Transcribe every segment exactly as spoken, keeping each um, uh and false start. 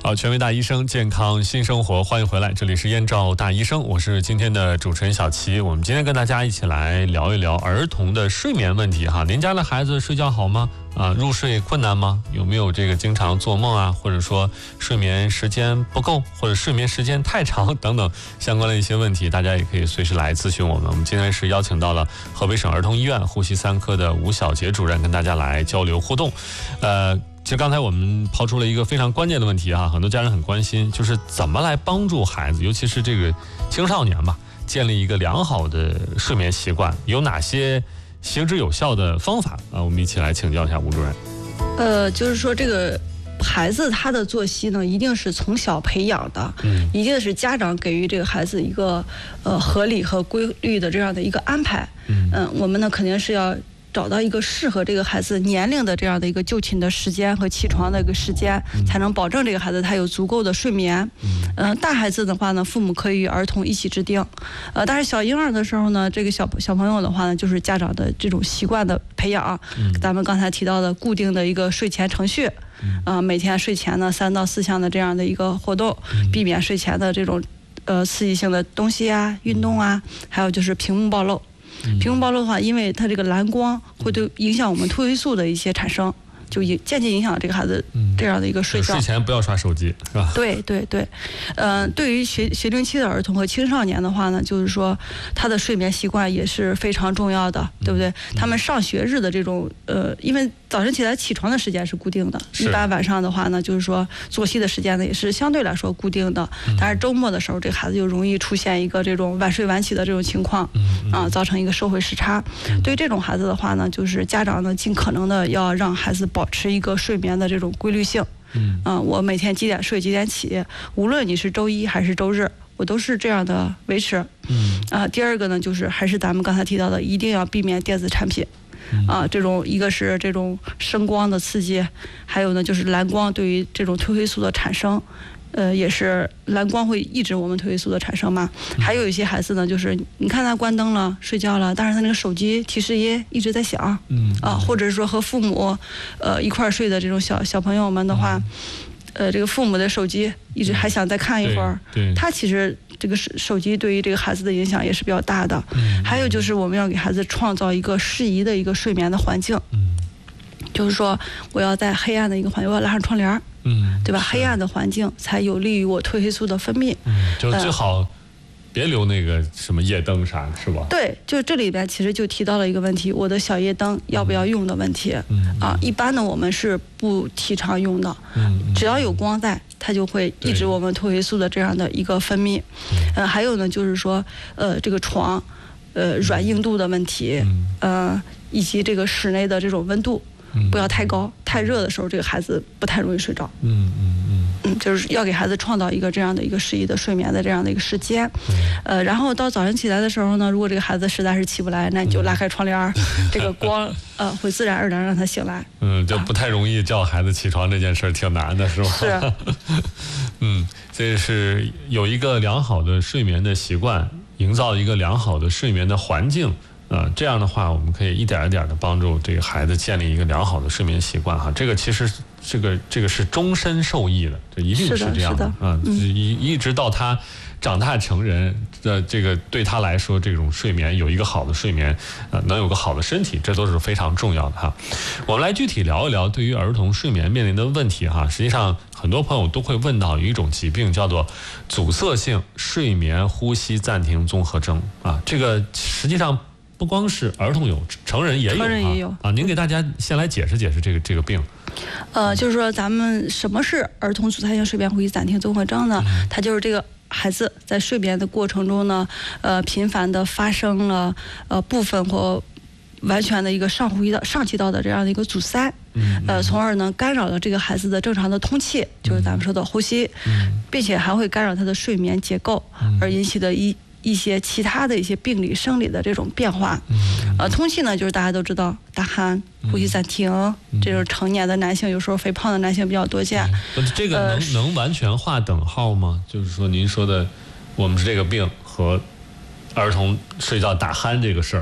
好，权威大医生，健康新生活，欢迎回来，这里是燕赵大医生，我是今天的主持人小齐。我们今天跟大家一起来聊一聊儿童的睡眠问题哈。您家的孩子睡觉好吗？啊，入睡困难吗？有没有这个经常做梦啊，或者说睡眠时间不够，或者睡眠时间太长等等相关的一些问题，大家也可以随时来咨询我们。我们今天是邀请到了河北省儿童医院呼吸三科的吴小杰主任，跟大家来交流互动。呃。其实刚才我们抛出了一个非常关键的问题啊，很多家人很关心，就是怎么来帮助孩子，尤其是这个青少年吧，建立一个良好的睡眠习惯，有哪些行之有效的方法啊？我们一起来请教一下吴主任。 呃，就是说这个孩子他的作息呢，一定是从小培养的，嗯，一定是家长给予这个孩子一个呃合理和规律的这样的一个安排。嗯，呃、我们呢肯定是要找到一个适合这个孩子年龄的这样的一个就寝的时间和起床的一个时间，嗯、才能保证这个孩子他有足够的睡眠。嗯、呃，大孩子的话呢，父母可以与儿童一起制定。呃，但是小婴儿的时候呢，这个小小朋友的话呢，就是家长的这种习惯的培养。嗯、咱们刚才提到的固定的一个睡前程序，啊、呃，每天睡前呢三到四项的这样的一个活动，避免睡前的这种呃刺激性的东西啊、运动啊，还有就是屏幕暴露。屏幕暴露的话，因为它这个蓝光会对影响我们褪黑素的一些产生，就影间接影响这个孩子这样的一个睡觉。 睡前不要刷手机，是吧？ 对对对，嗯、呃，对于学学龄期的儿童和青少年的话呢，就是说他的睡眠习惯也是非常重要的，对不对？他们上学日的这种呃，因为早晨起来起床的时间是固定的，一般晚上的话呢，就是说作息的时间呢也是相对来说固定的，但是周末的时候，这个孩子就容易出现一个这种晚睡晚起的这种情况，啊，造成一个社会时差。对于这种孩子的话呢，就是家长呢尽可能的要让孩子保持一个睡眠的这种规律性。嗯，呃、我每天几点睡几点起，无论你是周一还是周日，我都是这样的维持。嗯，啊、呃，第二个呢，就是还是咱们刚才提到的，一定要避免电子产品。啊，这种一个是这种声光的刺激，还有呢就是蓝光对于这种褪黑素的产生，呃，也是蓝光会抑制我们褪黑素的产生嘛。还有一些孩子呢，就是你看他关灯了睡觉了，但是他那个手机提示音一直在响，嗯啊，或者是说和父母呃一块睡的这种小小朋友们的话。呃，这个父母的手机一直还想再看一会儿，对，他其实这个手机对于这个孩子的影响也是比较大的。嗯，还有就是我们要给孩子创造一个适宜的一个睡眠的环境。嗯，就是说我要在黑暗的一个环境，我要拉上窗帘，嗯，对吧？黑暗的环境才有利于我褪黑素的分泌。 嗯，就最好。呃别留那个什么夜灯啥，是吧？ 对，就这里边其实就提到了一个问题，我的小夜灯要不要用的问题。嗯啊，一般呢我们是不提倡用的。嗯，只要有光在，它就会抑制我们褪黑素的这样的一个分泌。呃，还有呢就是说，呃，这个床，呃，软硬度的问题，呃，以及这个室内的这种温度。不要太高，太热的时候，这个孩子不太容易睡着。嗯嗯嗯嗯，就是要给孩子创造一个这样的一个适宜的睡眠的这样的一个时间。呃，然后到早上起来的时候呢，如果这个孩子实在是起不来，那你就拉开窗帘，这个光呃会自然而然让他醒来。 嗯，就不太容易叫孩子起床这件事挺难的，是吧？ 是。 嗯，这是有一个良好的睡眠的习惯，营造一个良好的睡眠的环境。呃，这样的话，我们可以一点一点的帮助这个孩子建立一个良好的睡眠习惯哈。这个其实这个这个是终身受益的，这一定是这样的啊，一、嗯、一直到他长大成人的这个对他来说，这种睡眠有一个好的睡眠，呃，能有个好的身体，这都是非常重要的哈。我们来具体聊一聊对于儿童睡眠面临的问题哈。实际上，很多朋友都会问到有一种疾病叫做阻塞性睡眠呼吸暂停综合征啊，这个实际上。不光是儿童有，成人也有， 成人也有啊。您给大家先来解释解释这个这个病。 呃，就是说咱们什么是儿童阻塞性睡眠呼吸暂停综合征呢？嗯、它就是这个孩子在睡眠的过程中呢，呃，频繁的发生了呃部分或完全的一个上呼吸道、上气道的这样的一个阻塞，嗯、呃，从而呢干扰了这个孩子的正常的通气，就是咱们说的呼吸，嗯、并且还会干扰他的睡眠结构，嗯、而引起的一。一些其他的一些病理生理的这种变化，嗯、呃，通气呢，就是大家都知道，打鼾、呼吸暂停，嗯、这种成年的男性，有时候肥胖的男性比较多见。 嗯、这个能、呃、能完全划等号吗？就是说，您说的，我们这个病和儿童睡觉打鼾这个事儿。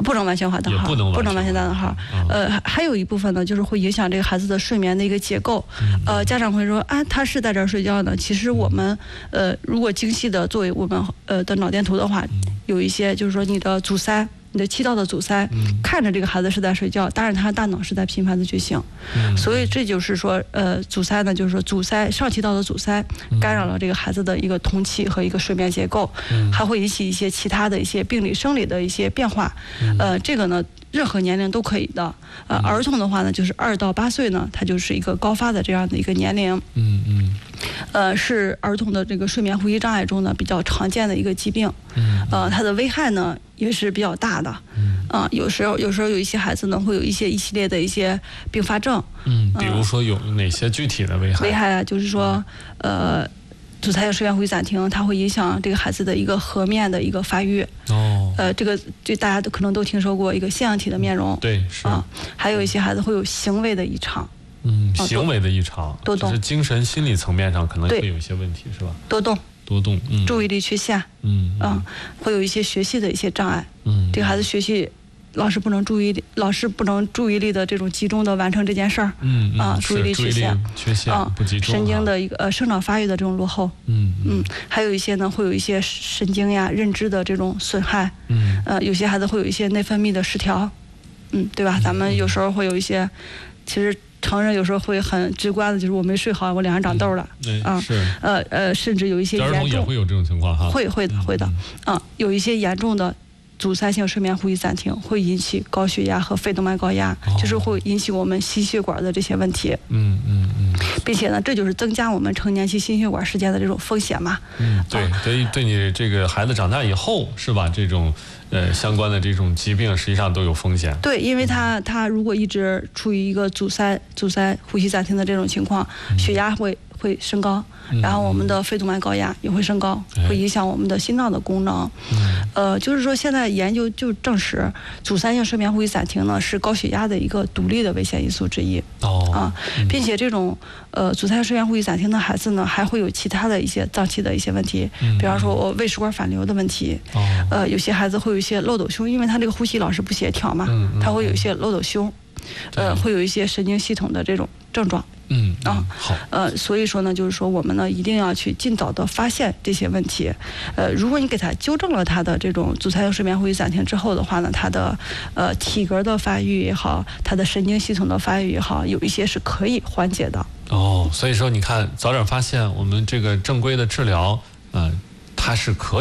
不能完全画大号， 不能不能完全大号。 嗯、 呃，还有一部分呢，就是会影响这个孩子的睡眠的一个结构。嗯、呃，家长会说啊，他是在这儿睡觉呢。其实我们呃，如果精细的作为我们呃的脑电图的话，嗯、有一些就是说你的阻塞。你的气道的阻塞，嗯、看着这个孩子是在睡觉，但是他的大脑是在频繁的觉醒，嗯、所以这就是说，呃，阻塞呢，就是说阻塞上气道的阻塞，干扰了这个孩子的一个通气和一个睡眠结构，嗯、还会引起一些其他的一些病理生理的一些变化，嗯、呃，这个呢。任何年龄都可以的，呃，儿童的话呢，就是二到八岁呢，它就是一个高发的这样的一个年龄，嗯嗯，呃，是儿童的这个睡眠呼吸障碍中呢比较常见的一个疾病，嗯，呃，它的危害呢也是比较大的，嗯，啊、呃，有时候有时候有一些孩子呢会有一些一系列的一些并发症， 嗯，比如说有哪些具体的危害？ 危害啊，就是说，呃。阻塞性睡眠呼吸暂停，它会影响这个孩子的一个颌面的一个发育。哦。呃，这个就大家都可能都听说过一个腺样体的面容。 对，是。啊， 还有一些孩子会有行为的异常。 嗯，行为的异常。 多动。 就是精神心理层面上可能会有一些问题，是吧？ 多动。 多动。嗯。 注意力缺陷。嗯。啊，会有一些学习的一些障碍。嗯。这个孩子学习。老师不能注意力，老师不能注意力的这种集中的完成这件事儿，嗯啊，注意力缺陷， 缺陷啊，不集中， 神经的一个呃生长发育的这种落后，嗯嗯，还有一些呢会有一些神经呀、认知的这种损害，嗯，呃，有些孩子会有一些内分泌的失调，嗯，对吧？咱们有时候会有一些，其实成人有时候会很直观的，就是我没睡好，我脸上长痘了，啊， 是， 呃呃，甚至有一些严重， 儿童也会有这种情况哈， 会会的会的，啊，有一些严重的。阻塞性睡眠呼吸暂停会引起高血压和肺动脉高压，哦、就是会引起我们心血管的这些问题。嗯嗯嗯，并且呢，这就是增加我们成年期心血管事件的这种风险嘛。 嗯，对，对于对你这个孩子长大以后是吧？这种呃相关的这种疾病实际上都有风险。 对，因为他他如果一直处于一个阻塞阻塞呼吸暂停的这种情况，嗯、血压会。会升高，然后我们的肺动脉高压也会升高，嗯、会影响我们的心脏的功能。嗯、呃，就是说现在研究就证实，阻塞性睡眠呼吸暂停呢是高血压的一个独立的危险因素之一。哦，啊，嗯、并且这种呃阻塞性睡眠呼吸暂停的孩子呢，还会有其他的一些脏器的一些问题，嗯、比方说我胃食管反流的问题。哦，呃，有些孩子会有一些漏斗胸，因为他这个呼吸老是不协调嘛，嗯、他会有一些漏斗胸，呃，会有一些神经系统的这种症状。嗯啊，好，呃，所以说呢，就是说我们呢一定要去尽早的发现这些问题，呃，如果你给他纠正了他的这种阻塞性睡眠呼吸暂停之后的话呢，他的呃体格的发育也好，他的神经系统的发育也好，有一些是可以缓解的。 哦，所以说你看，早点发现，我们这个正规的治疗，嗯、呃，它是可以。